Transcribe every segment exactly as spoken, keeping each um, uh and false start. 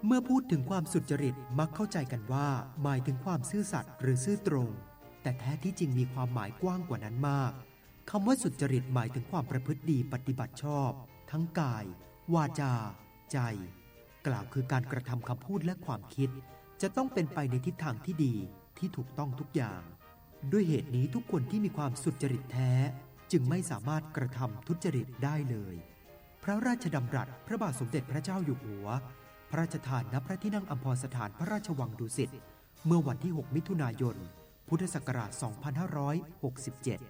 เมื่อพูดถึงความสุจริตมักเข้าใจกันว่าหมายถึงความซื่อสัตย์หรือซื่อตรงแต่แท้ที่จริงมีความหมายกว้างกว่านั้นมากคำว่าสุจริตหมายถึงความประพฤติดีปฏิบัติชอบทั้งกายวาจาใจกล่าวคือการกระทำคำพูดและความคิดจะต้องเป็นไปในทิศทางที่ดีที่ถูกต้องทุกอย่างด้วยเหตุนี้ทุกคนที่มีความสุจริตแท้จึงไม่สามารถกระทำทุจริตได้เลยพระราชดำรัสพระบาทสมเด็จพระเจ้าอยู่หัวพระราชทานณพระที่นั่งอัมพรสถานพระราชวังดุสิตเมื่อวันที่หกมิถุนายนพุทธศักราชสองพันห้าร้อยหกสิบเจ็ด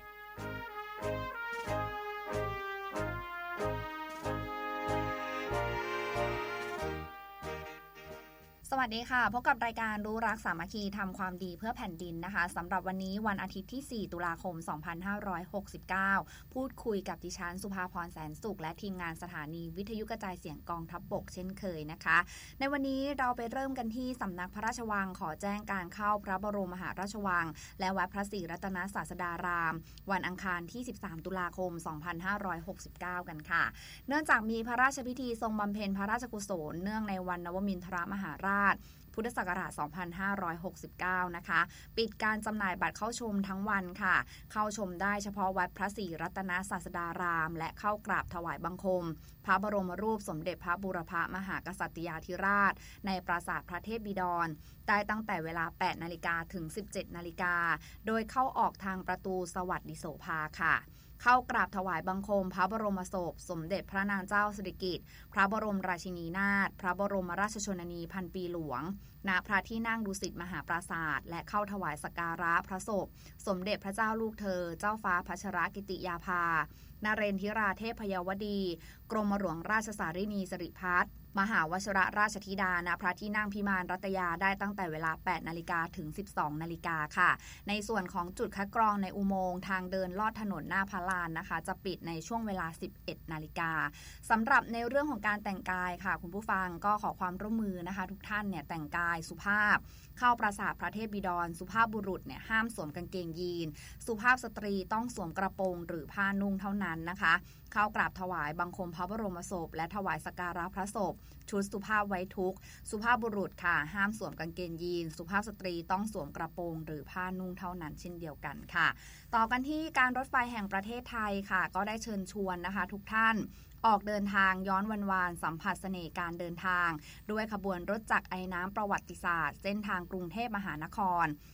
สวัสดีค่ะพบกับรายการรู้รักสามัคคีทำความดีเพื่อแผ่นดินนะคะสำหรับวันนี้วันอาทิตย์ที่สี่ตุลาคมสองพันห้าร้อยหกสิบเก้าพูดคุยกับดิฉันสุภาพรแสนสุขและทีมงานสถานีวิทยุกระจายเสียงกองทัพบกเช่นเคยนะคะในวันนี้เราไปเริ่มกันที่สำนักพระราชวังขอแจ้งการเข้าพระบรมมหาราชวังและวัดพระศรีรัตนศาสดารามวันอังคารที่สิบสามตุลาคมสองพันห้าร้อยหกสิบเก้ากันค่ะเนื่องจากมีพระราชพิธีทรงบำเพ็ญพระราชกุศลเนื่องในวันนวมินทรมหาราชพุทธศักราชสองพันห้าร้อยหกสิบเก้านะคะปิดการจำหน่ายบัตรเข้าชมทั้งวันค่ะเข้าชมได้เฉพาะวัดพระศรีรัตนศาสดารามและเข้ากราบถวายบังคมพระบรมรูปสมเด็จพระบูรพมหากษัตริยาธิราชในปราสาทพระเทพบิดรได้ตั้งแต่เวลา แปดนาฬิกา ถึง สิบเจ็ดนาฬิกาโดยเข้าออกทางประตูสวัสดิโสภาค่ะเข้ากราบถวายบังคมพระบรมศพสมเด็จพระนางเจ้าสิริกิติ์พระบรมราชินีนาถพระบรมราชชนนีพันปีหลวงณพระที่นั่งดุสิตมหาปราสาทและเข้าถวายสักการะพระศพสมเด็จพระเจ้าลูกเธอเจ้าฟ้าพัชรกิติยาภานเรนทิราเทพยวดีกรมหลวงราชสารินีสิริพัฒน์มหาวชิรราชธิดาณพระที่นั่งพิมานรัตยาได้ตั้งแต่เวลา แปดนาฬิกา ถึง สิบสองนาฬิกาค่ะในส่วนของจุดคัดกรองในอุโมงค์ทางเดินลอดถนนหน้าพระลานนะคะจะปิดในช่วงเวลา สิบเอ็ดนาฬิกาสำหรับในเรื่องของการแต่งกายค่ะคุณผู้ฟังก็ขอความร่วมมือนะคะทุกท่านเนี่ยแต่งกายสุภาพเข้าปราสาทพระเทพบิดรสุภาพบุรุษเนี่ยห้ามสวมกางเกงยีนสุภาพสตรีต้องสวมกระโปรงหรือผ้านุ่งเท่านั้นนะคะเข้ากราบถวายบังคมพระบรมศพและถวายสักการะพระศพชุดสุภาพไว้ทุกข์สุภาพบุรุษค่ะห้ามสวมกางเกงยีนสุภาพสตรีต้องสวมกระโปรงหรือผ้านุ่งเท่านั้นเช่นเดียวกันค่ะต่อกันที่การรถไฟแห่งประเทศไทยค่ะก็ได้เชิญชวนนะคะทุกท่านออกเดินทางย้อนวันวานสัมผัสเสน่ห์การเดินทางด้วยขบวนรถจักรไอน้ำประวัติศาสตร์เส้นทางกรุงเทพมหานคร